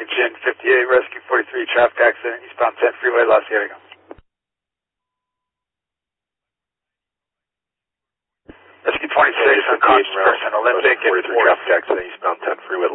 Gin 58, Rescue 43, traffic accident, eastbound 10 freeway, Los Diego. Rescue 26, unconscious person, Olympic, 43, traffic accident, eastbound 10 freeway,